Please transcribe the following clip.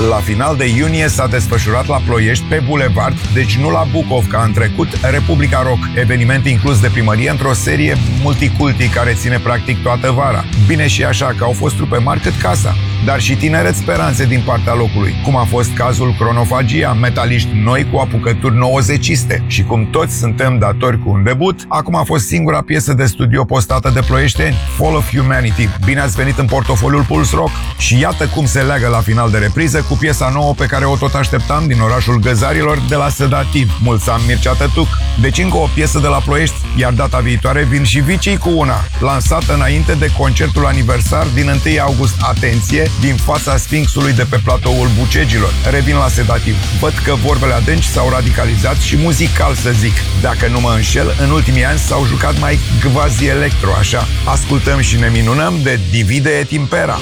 La final de iunie s-a desfășurat la Ploiești, pe Bulevard, deci nu la Bucov ca în trecut, Republica Rock, eveniment inclus de primărie într-o serie multiculti care ține practic toată vara. Bine și așa că au fost trupe mari cât casa, dar și tineret speranțe din partea locului, cum a fost cazul Cronofagia, metaliști noi cu apucături nouăzeciste. Și cum toți suntem datori cu un debut, acum a fost singura piesă de studio postată de ploieșteni, Fall of Humanity. Bine ați venit în portofoliul Pulse Rock! Și iată cum se leagă la final de repriză cu piesa nouă pe care o tot așteptam din orașul Găzarilor, de la Sedativ, Mulțam Mircea Tătuc. Deci încă o piesă de la Ploiești, iar data viitoare vin și Vicii cu una, lansată înainte de concertul aniversar din 1 august, atenție, din fața Sfinxului de pe platoul Bucegilor. Revin la Sedativ. Văd că vorbele adânci s-au radicalizat și muzical, să zic. Dacă nu mă înșel, în ultimii ani s-au jucat mai quasi electro, așa. Ascultăm și ne minunăm de Divide et Impera.